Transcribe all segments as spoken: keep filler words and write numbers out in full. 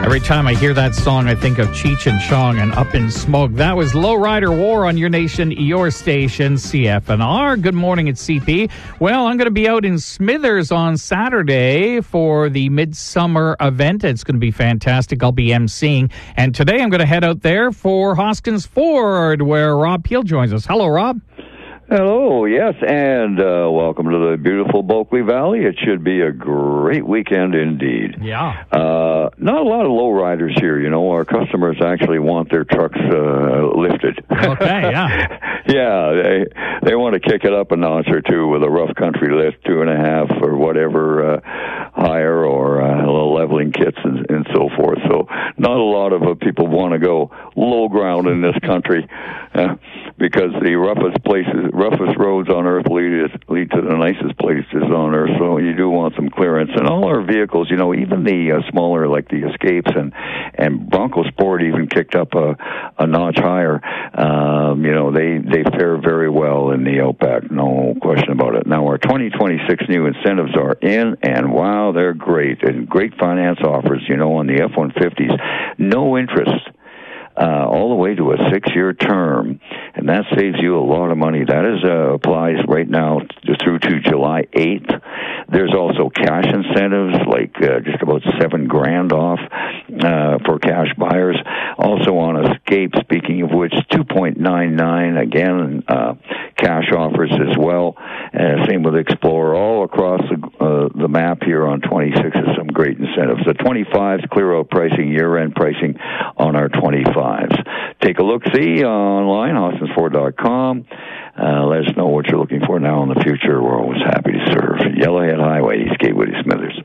Every time I hear that song, I think of Cheech and Chong and Up in Smoke. That was Lowrider War on your nation, your station, C F N R. Good morning, it's C P. Well, I'm going to be out in Smithers on Saturday for the Midsummer event. It's going to be fantastic. I'll be emceeing. And today I'm going to head out there for Hoskins Ford, where Rob Peel joins us. Hello, Rob. Hello, yes, and uh, welcome to the beautiful Bulkley Valley. It should be a great weekend indeed. Yeah. Uh, not a lot of lowriders here, you know. Our customers actually want their trucks uh, lifted. Okay, yeah. Yeah, they they want to kick it up a notch or two with a rough country lift, two and a half or whatever, uh, higher, or uh, little leveling kits and, and so forth. So not a lot of uh, people want to go low ground in this country uh, because the roughest places, roughest roads on earth lead, lead to the nicest places on earth. So you do want some clearance. And all our vehicles, you know, even the uh, smaller, like the Escapes and, and Bronco Sport even kicked up a, a notch higher. Um, you know, they, they fare very well in the Outback, no question about it. Now, our twenty twenty-six new incentives are in, and wow, they're great. And great finance offers, you know, on the F one fifties. No interest. Uh, all the way to a six-year term, and that saves you a lot of money. That is uh, applies right now to, through to July eighth. There's also cash incentives, like uh, just about seven grand off uh, for cash buyers. Also on Escape, speaking of which, two point nine nine, again, uh, cash offers as well. Uh, same with Explorer. All across the, uh, the map here on twenty-six is some great incentives. The twenty-fives, clear out pricing, year-end pricing on our twenty-fives. Take a look-see online, Hoskins Ford dot com. Uh, let us know what you're looking for now in the future. We're always happy to serve. Yellowhead Highway, East Gateway to Smithers.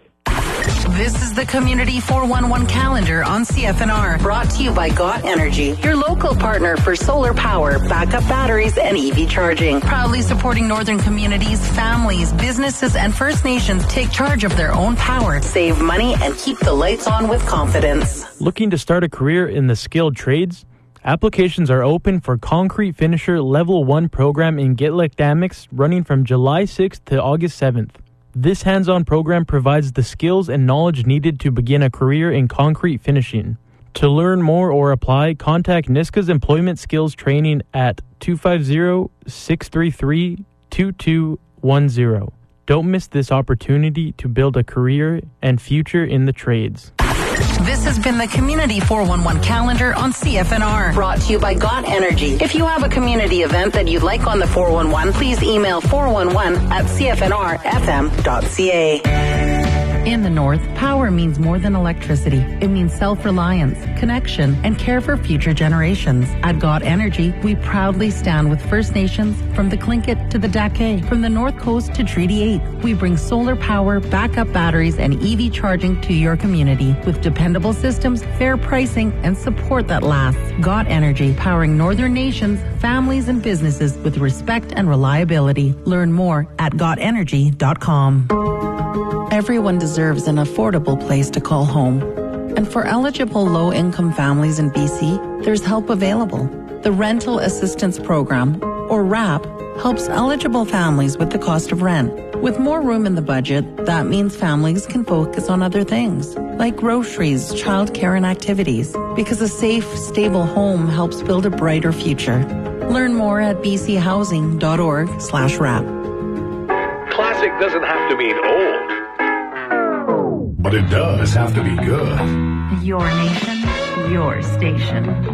This is the Community four one one calendar on C F N R, brought to you by G O T Energy, your local partner for solar power, backup batteries, and E V charging. Proudly supporting northern communities, families, businesses, and First Nations take charge of their own power, save money, and keep the lights on with confidence. Looking to start a career in the skilled trades? Applications are open for Concrete Finisher Level one program in Gitlick-Damix running from July sixth to August seventh. This hands-on program provides the skills and knowledge needed to begin a career in concrete finishing. To learn more or apply, contact Niska's Employment Skills Training at two five zero, six three three, two two one zero. Don't miss this opportunity to build a career and future in the trades. This has been the Community four one one calendar on C F N R, brought to you by G O T Energy. If you have a community event that you'd like on the four one one, please email four one one at c f n r f m dot c a. In the North, power means more than electricity. It means self-reliance, connection, and care for future generations. At G O T Energy, we proudly stand with First Nations from the Tlingit to the Dake, from the North Coast to Treaty eight. We bring solar power, backup batteries, and E V charging to your community with dependable systems, fair pricing, and support that lasts. G O T Energy, powering northern nations, families, and businesses with respect and reliability. Learn more at g o t energy dot com. Everyone deserves an affordable place to call home. And for eligible low-income families in B C, there's help available. The Rental Assistance Program, or RAP, helps eligible families with the cost of rent. With more room in the budget, that means families can focus on other things, like groceries, childcare, and activities, because a safe, stable home helps build a brighter future. Learn more at b c housing dot org slash rap. Classic doesn't have to mean old, but it does have to be good. Your nation, your station.